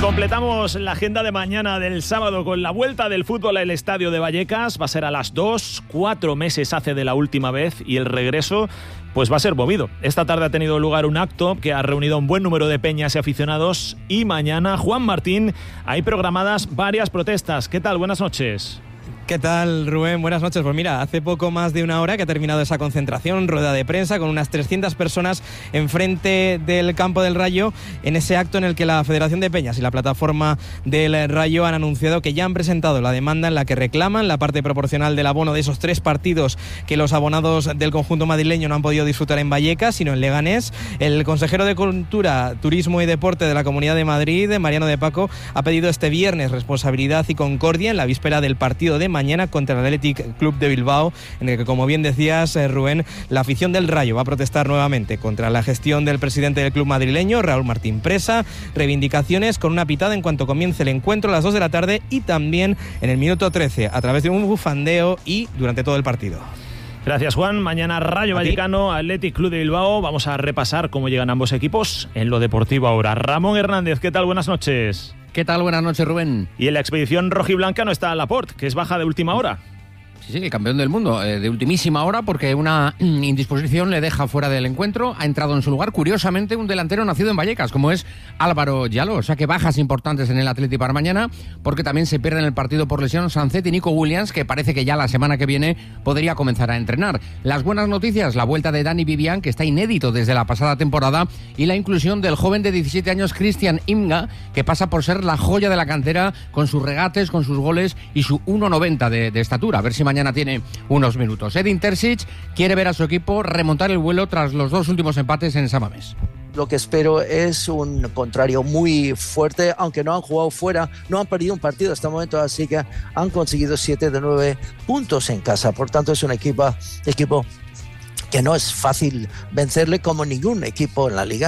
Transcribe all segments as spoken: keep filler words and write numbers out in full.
Completamos la agenda de mañana del sábado con la vuelta del fútbol al estadio de Vallecas. Va a ser a las dos, cuatro meses hace de la última vez, y el regreso pues va a ser movido. Esta tarde ha tenido lugar un acto que ha reunido un buen número de peñas y aficionados, y mañana, Juan Martín, hay programadas varias protestas. ¿Qué tal? Buenas noches. ¿Qué tal, Rubén? Buenas noches. Pues mira, hace poco más de una hora que ha terminado esa concentración, rueda de prensa con unas trescientas personas enfrente del campo del Rayo, en ese acto en el que la Federación de Peñas y la plataforma del Rayo han anunciado que ya han presentado la demanda en la que reclaman la parte proporcional del abono de esos tres partidos que los abonados del conjunto madrileño no han podido disfrutar en Vallecas, sino en Leganés. El consejero de Cultura, Turismo y Deporte de la Comunidad de Madrid, Mariano de Paco, ha pedido este viernes responsabilidad y concordia en la víspera del partido de mañana contra el Athletic Club de Bilbao, en el que, como bien decías, eh, Rubén, la afición del Rayo va a protestar nuevamente contra la gestión del presidente del club madrileño, Raúl Martín Presa, reivindicaciones con una pitada en cuanto comience el encuentro a las dos de la tarde, y también en el minuto trece a través de un bufandeo y durante todo el partido. Gracias, Juan. Mañana Rayo Vallecano, Athletic Club de Bilbao. Vamos a repasar cómo llegan ambos equipos en lo deportivo ahora. Ramón Hernández, ¿qué tal? Buenas noches. ¿Qué tal? Buenas noches, Rubén. Y en la expedición rojiblanca no está Laporte, que es baja de última hora. Sí, sí, el campeón del mundo, eh, de ultimísima hora, porque una indisposición le deja fuera del encuentro. Ha entrado en su lugar, curiosamente, un delantero nacido en Vallecas, como es Álvaro Yaló. O sea que bajas importantes en el Atleti para mañana, porque también se pierde en el partido por lesión Sancet y Nico Williams, que parece que ya la semana que viene podría comenzar a entrenar. Las buenas noticias, la vuelta de Dani Vivian, que está inédito desde la pasada temporada, y la inclusión del joven de diecisiete años, Cristian Imga, que pasa por ser la joya de la cantera con sus regates, con sus goles y su uno noventa de, de estatura. A ver si mañana tiene unos minutos. Edin Terzic quiere ver a su equipo remontar el vuelo tras los dos últimos empates en San Mamés. Lo que espero es un contrario muy fuerte, aunque no han jugado fuera, no han perdido un partido hasta el momento, así que han conseguido siete de nueve puntos en casa. Por tanto, es un equipo, equipo que no es fácil vencerle, como ningún equipo en la liga.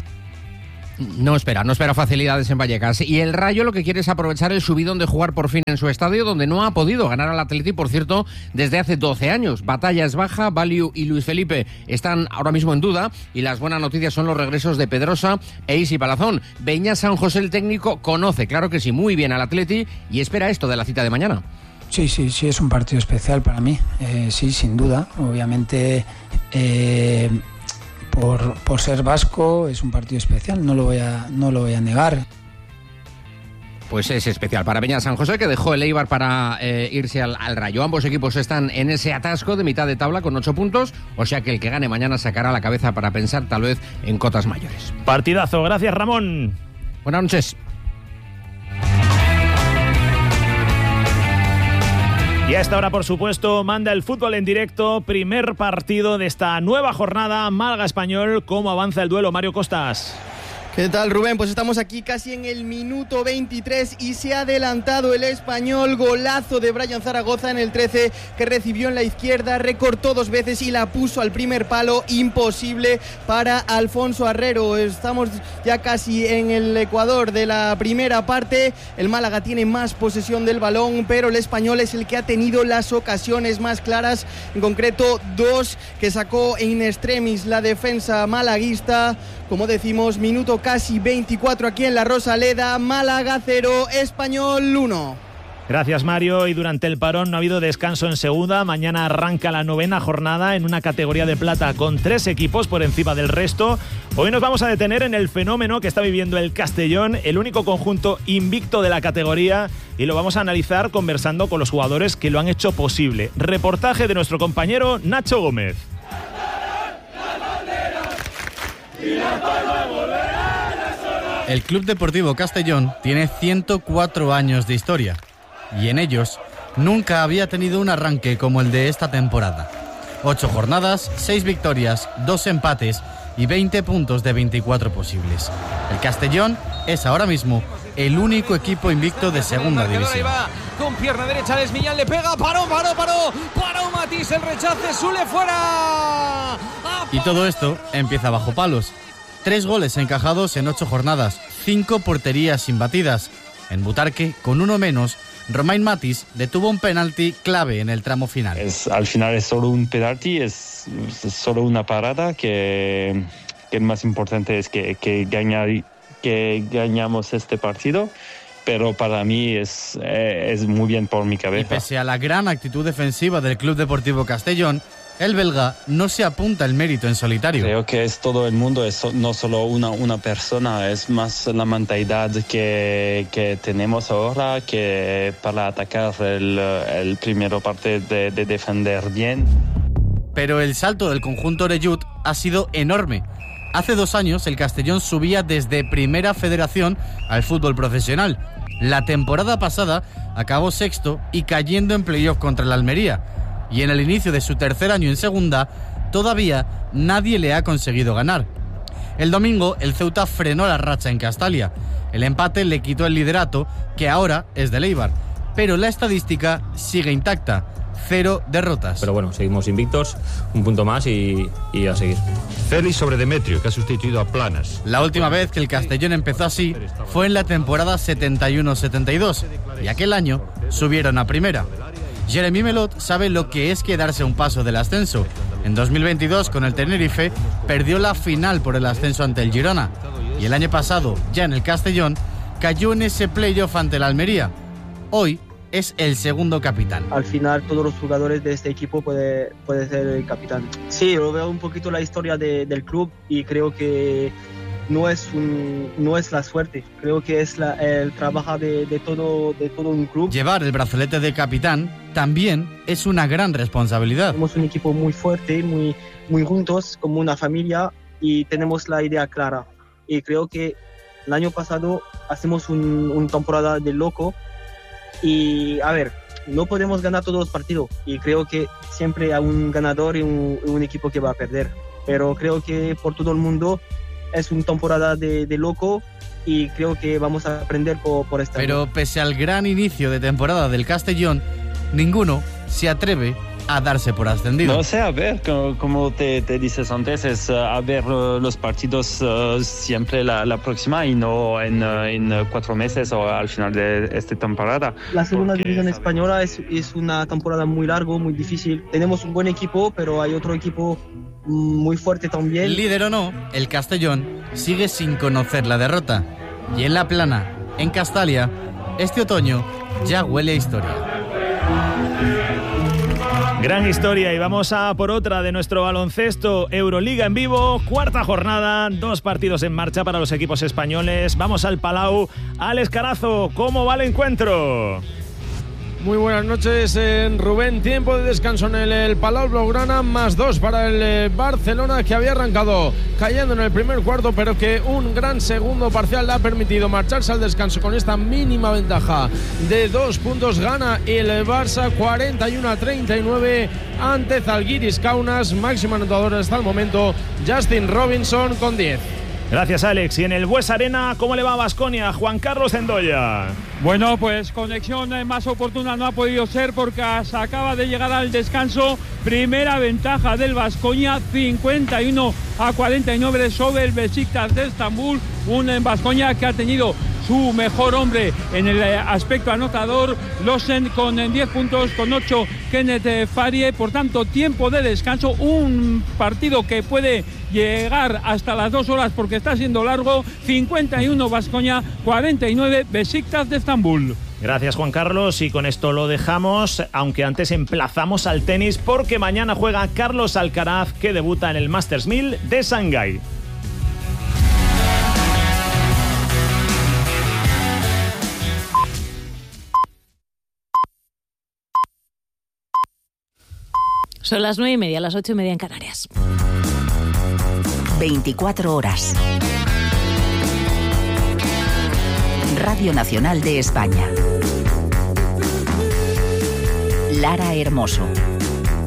No espera, no espera facilidades en Vallecas. Y el Rayo lo que quiere es aprovechar el subidón de jugar por fin en su estadio, donde no ha podido ganar al Atleti, por cierto, desde hace doce años. Batalla es baja, Valiu y Luis Felipe están ahora mismo en duda, y las buenas noticias son los regresos de Pedrosa e Isi Palazón. Beñat San José, el técnico, conoce, claro que sí, muy bien al Atleti, y espera esto de la cita de mañana. Sí, sí, sí, es un partido especial para mí, eh, sí, sin duda. Obviamente, eh, por, por ser vasco, es un partido especial, no lo voy a, no lo voy a negar. Pues es especial para Beñat San José, que dejó el Eibar para eh, irse al, al Rayo. Ambos equipos están en ese atasco de mitad de tabla con ocho puntos, o sea que el que gane mañana sacará la cabeza para pensar tal vez en cotas mayores. Partidazo, gracias, Ramón. Buenas noches. Y a esta hora, por supuesto, manda el fútbol en directo. Primer partido de esta nueva jornada, Málaga-Español. ¿Cómo avanza el duelo, Mario Costas? ¿Qué tal, Rubén? Pues estamos aquí casi en el minuto veintitrés y se ha adelantado el Español. Golazo de Brian Zaragoza en el trece, que recibió en la izquierda, recortó dos veces y la puso al primer palo. Imposible para Alfonso Arrero. Estamos ya casi en el Ecuador de la primera parte. El Málaga tiene más posesión del balón, pero el Español es el que ha tenido las ocasiones más claras. En concreto, dos que sacó in extremis la defensa malaguista. Como decimos, minuto casi veinticuatro aquí en la Rosaleda. Málaga cero, Español uno. Gracias, Mario. Y durante el parón no ha habido descanso en segunda. Mañana arranca la novena jornada en una categoría de plata con tres equipos por encima del resto. Hoy nos vamos a detener en el fenómeno que está viviendo el Castellón, el único conjunto invicto de la categoría, y lo vamos a analizar conversando con los jugadores que lo han hecho posible. Reportaje de nuestro compañero Nacho Gómez. El Club Deportivo Castellón tiene ciento cuatro años de historia, y en ellos nunca había tenido un arranque como el de esta temporada. Ocho jornadas, seis victorias, dos empates y veinte puntos de veinticuatro posibles. El Castellón es ahora mismo el único equipo invicto de segunda división. Con pierna derecha Desmiñán le pega, paró, paró, paró, paró Matís, el rechace, Sule fuera. Y todo esto empieza bajo palos. Tres goles encajados en ocho jornadas, cinco porterías imbatidas. En Butarque, con uno menos, Romain Matís detuvo un penalti clave en el tramo final. Es, al final es solo un penalti, es, es solo una parada, que, que el más importante es que, que, ganar, que ganamos este partido. pero para mí es, eh, es muy bien por mi cabeza. Y pese a la gran actitud defensiva del Club Deportivo Castellón, el belga no se apunta el mérito en solitario. Creo que es todo el mundo, es no solo una, una persona, es más la mentalidad que, que tenemos ahora, que para atacar el, el primero parte de, de defender bien. Pero el salto del conjunto Orellut ha sido enorme. Hace dos años el Castellón subía desde Primera Federación al fútbol profesional. La temporada pasada acabó sexto y cayendo en playoff contra el Almería. Y en el inicio de su tercer año en segunda, todavía nadie le ha conseguido ganar. El domingo, el Ceuta frenó la racha en Castalia. El empate le quitó el liderato, que ahora es del Eibar. Pero la estadística sigue intacta. Cero derrotas. Pero bueno, seguimos invictos, un punto más y, y a seguir. Félix sobre Demetrio, que ha sustituido a Planas. La última vez que el Castellón empezó así fue en la temporada setenta y uno setenta y dos, y aquel año subieron a primera. Jeremy Melot sabe lo que es quedarse a un paso del ascenso. En dos mil veintidós, con el Tenerife, perdió la final por el ascenso ante el Girona. Y el año pasado, ya en el Castellón, cayó en ese playoff ante el Almería. Hoy es el segundo capitán. Al final, todos los jugadores de este equipo pueden puede ser el capitán. Sí, lo veo un poquito la historia de, del club y creo que no es un, no es la suerte, creo que es la, el trabajo de, de, todo, de todo un club. Llevar el brazalete de capitán también es una gran responsabilidad. Somos un equipo muy fuerte, muy, muy juntos, como una familia, y tenemos la idea clara. Y creo que el año pasado hacemos un, una temporada de loco y, a ver, no podemos ganar todos los partidos y creo que siempre hay un ganador y un, un equipo que va a perder. Pero creo que por todo el mundo es una temporada de, de loco y creo que vamos a aprender por, por esta. Pero pese al gran inicio de temporada del Castellón, ninguno se atreve a darse por ascendido. No sé, a ver, como, como te, te dices antes, es uh, a ver uh, los partidos uh, siempre la, la próxima y no en, uh, en cuatro meses o al final de esta temporada. La segunda Porque, división ¿sabes? española es, es una temporada muy larga, muy difícil. Tenemos un buen equipo, pero hay otro equipo muy fuerte también. Líder o no, el Castellón sigue sin conocer la derrota. Y en la Plana, en Castalia, este otoño ya huele a historia. Gran historia, y vamos a por otra de nuestro baloncesto. Euroliga en vivo, cuarta jornada, dos partidos en marcha para los equipos españoles. Vamos al Palau. Alex Carazo, ¿cómo va el encuentro? Muy buenas noches, en Rubén. Tiempo de descanso en el, el Palau Blaugrana, más dos para el eh, Barcelona, que había arrancado cayendo en el primer cuarto, pero que un gran segundo parcial le ha permitido marcharse al descanso con esta mínima ventaja de dos puntos. Gana el Barça cuarenta y uno a treinta y nueve ante Zalgiris Kaunas. Máximo anotador hasta el momento, Justin Robinson, con diez. Gracias, Alex. Y en el Bues Arena, ¿cómo le va a Baskonia? Juan Carlos Endoya. Bueno, pues conexión más oportuna no ha podido ser porque se acaba de llegar al descanso. Primera ventaja del Baskonia, cincuenta y uno a cuarenta y nueve sobre el Besiktas de Estambul. Un Baskonia que ha tenido su mejor hombre en el aspecto anotador, Losen, con diez puntos, con ocho Kenneth Farie. Por tanto, tiempo de descanso, un partido que puede llegar hasta las dos horas porque está siendo largo. Cincuenta y uno Baskonia, cuarenta y nueve Besiktas de Estambul. Gracias, Juan Carlos, y con esto lo dejamos, aunque antes emplazamos al tenis porque mañana juega Carlos Alcaraz, que debuta en el Masters mil de Shanghái. Son las nueve y media, las ocho y media en Canarias. veinticuatro horas. Radio Nacional de España. Lara Hermoso.